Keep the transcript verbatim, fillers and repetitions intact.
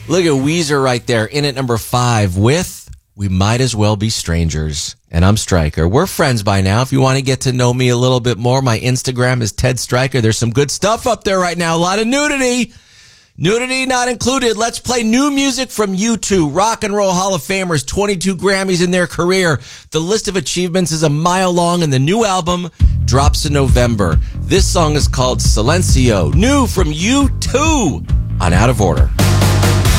Look at Weezer right there in at number five with We Might As Well Be Strangers. And I'm Stryker. We're friends by now. If you want to get to know me a little bit more, my Instagram is Ted Stryker. There's some good stuff up there right now. A lot of nudity. Nudity not included. Let's play new music from U two. Rock and Roll Hall of Famers, twenty-two Grammys in their career. The list of achievements is a mile long, and the new album drops in November. This song is called Silencio, new from U two on Out of Order.